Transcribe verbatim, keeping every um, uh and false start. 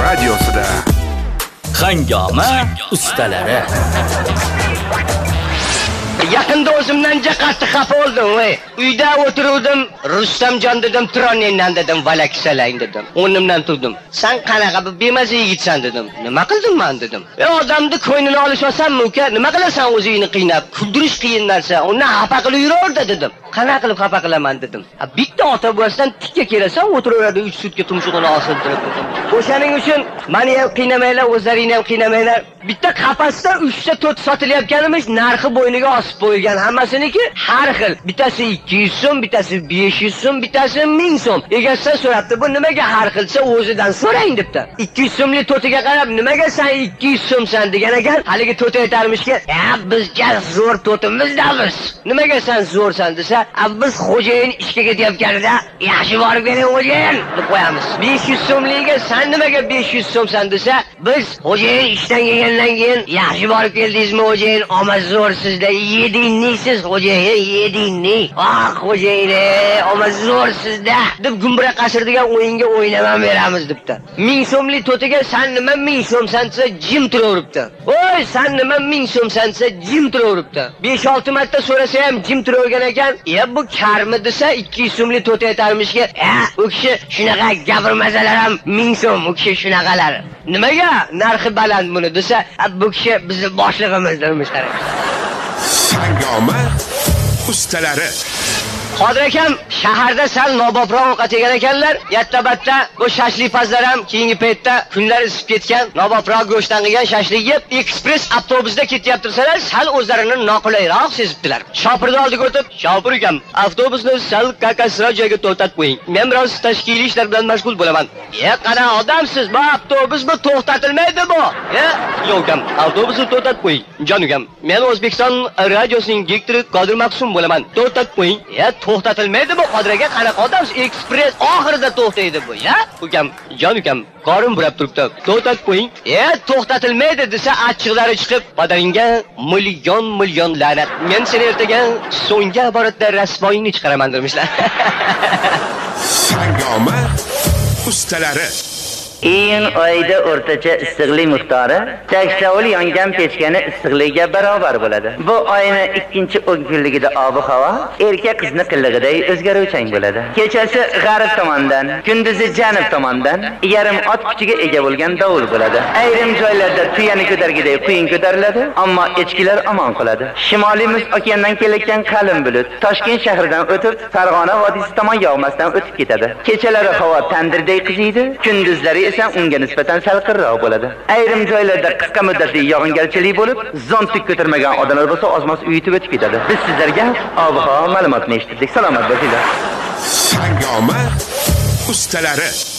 radiosida Hangoma ustalari. Yaqinda o'zimdan qattiq xafa oldim, voy. Uyda o'tiruvdim, Rustamjon dedim, Turonendan dedim, valaksalang dedim. O'rnimdan turdim. Sen qanaqa bir bemaza yigitsan dedim. Nima qildim men dedim. E odamni ko'nglini olishasanmi uka? Nima qilasan o'zingni qiynab? Kuldirish qiyin narsa. Uni xafa qilib yuraverdi dedim. Qanaqa qilib xafa qilaman dedim. Bitta ota bo'lsan tikka kelasan, o'tiraveradi uch sutga tumshug'ini osiltirib dedim. O'shaning uchun meni ham qiynamanglar, o'zlaringni ham qiynamanglar. Bitta qapasda uch ta to'rt sotilayotganimiz narxi bo'yniga osib qo'yilgan. Hammasiniki har xil. Bittasi ikki yuz so'm, bittasi besh yuz so'm, bittasi ming so'm. Egasidan so'rabdi, bu nimaga har xilsa o'zidan so'rang debdi. ikki yuz so'mlik to'tiga qarab, nimaga sen ikki yuz so'msan degan ekan. Haligi to'ti aytarmishki, "Ya bizga zo'r to'timizda-biz. Nimaga sen zo'rsan?" desa, "Biz xo'jayin ishga ketayotganida, yaxshi borib bering xo'jayin" deb qo'yamiz. besh yuz so'mligiga sen nimaga besh yuz so'msan desa, "Biz xo'jayin ishdan kelgandan keyin yaxshi borib keldingizmi xo'jayin? Omad zo'r sizda. Yedingnisiz xo'jayin, yedingni. Ah xo'jayin, omad zo'r sizda" deb gumbura qasirdigan o'yinga o'ynaman beramiz debdi. ming so'mlik to'tiga sen nima ming so'msan desa, jim turaveribdi. "Voy, sen nima ming so'msan desa, jim turaveribdi." besh olti marta so'rasa ham jim turavergan ekan. "Ya bu karmi?" desa, ikki yuz so'mlik to'ti aytarmishki, "Ha, u kishi shunaqa gapirmasalar ham ming so'm, u kishi shunaqalar. Nimaga narxi baland buni?" desa, "Bu kishi bizning boshlig'imiz" demişlar. Hangoma ustalari. Qodir akam shaharda sal nobobroq ovqat yegan ekanlar. Yattabatda bu shashlik pazlar ham keyingi paytda kunlar isib ketgan, nobobroq go'shtdan qilgan shashlik yeb, ekspress avtobusda ketyaptirsalar, sal o'zlarini noqulayroq sezibdilar. Shopirni oldiga o'tib, "Shopir akam, avtobusni sal kakasroq joyga to'xtatib qo'ying. Men biroz tashkiliy ishlar bilan mashg'ul bo'laman." "Ya, qana odamsiz, bu avtobus bu to'xtatilmaydi bu." "Ya, yo'q akam, avtobusni to'xtatib qo'ying. Jon ukam, men O'zbekiston radiosining direktori Qodir Maqsum bo'laman. To'xtatib qo'ying." "Ya, to'xtatilmaydi bu Qodir aka, qanaqa odamsiz? Ekspress oxirida to'xtaydi bu, ya?" "Ukam, jon ukam, qorin burab turibdi. To'xtatib qo'ying." "E, to'xtatilmaydi" desa, achchiqlari chiqib, "Padaringga million million la'nat. Men seni ertaga so'nggi iboratda rasvoyingni chiqaraman" demişlar. Hangoma ustalari. Iyun oyida o'rtacha issiqlik miqdori saksovul yongan pechkani issiqligiga barobar bo'ladi. Bu oyning ikkinchi o'n kunligida ob-havo erkak qizni qilig'iday o'zgaruvchan bo'ladi. Kechasi g'arb tomondan, kunduzi janub tomondan yarim ot kuchiga ega bo'lgan dovul bo'ladi. Ayrim joylarda tuyani ko'targiday quyin ko'tariladi, ammo echkilar omon qoladi. Shimoliy muz okeandan kelayotgan qalin bulut Toshkent shahridan o'tib, Farg'ona vodiysi tomon yog'masdan o'tib ketadi. Kechalari havo tandirday qiziydi, kunduzlari esa unga nisbatan salqinroq bo'ladi. Ayrim joylarda qisqa muddatli yog'ingarchilik bo'lib, zontik ko'tarmagan odamlar bo'lsa ozmos uyitib o'tib ketadi. Biz sizlarga ob-havo ma'lumotini eshitdik. Salomat bo'linglar. Hangoma ustalari.